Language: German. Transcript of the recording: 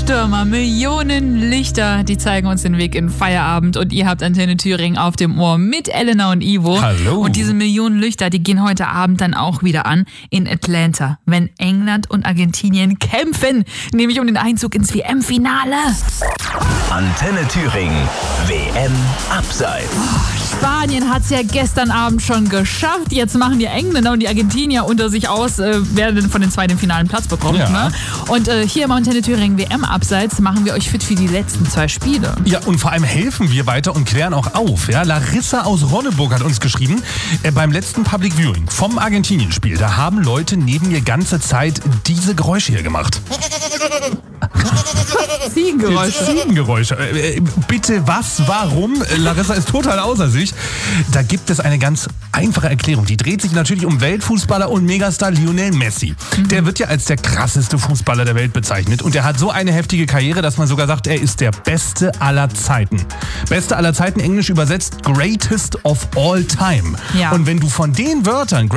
Stürmer, Millionen Lichter, die zeigen uns den Weg in Feierabend und ihr habt Antenne Thüringen auf dem Ohr mit Elena und Ivo. Hallo. Und diese Millionen Lichter, die gehen heute Abend dann auch wieder an in Atlanta, wenn England und Argentinien kämpfen, nämlich um den Einzug ins WM-Finale. Antenne Thüringen, WM Abseits. Spanien hat es ja gestern Abend schon geschafft. Jetzt machen die Engländer und die Argentinier unter sich aus, wer denn von den zwei den finalen Platz bekommt. Ja. Ne? Und hier im Antenne Thüringen WM Abseits machen wir euch fit für die letzten 2 Spiele. Ja, und vor allem helfen wir weiter und klären auch auf. Ja, Larissa aus Ronneburg hat uns geschrieben, beim letzten Public Viewing vom Argentinien-Spiel, da haben Leute neben mir ganze Zeit diese Geräusche hier gemacht. Ziegengeräusche. Bitte was, warum? Larissa ist total außer sich. Da gibt es eine ganz einfache Erklärung. Die dreht sich natürlich um Weltfußballer und Megastar Lionel Messi. Der wird ja als der krasseste Fußballer der Welt bezeichnet. Und er hat so eine heftige Karriere, dass man sogar sagt, er ist der Beste aller Zeiten. Beste aller Zeiten, englisch übersetzt, Greatest of all time. Ja. Und wenn du von den Wörtern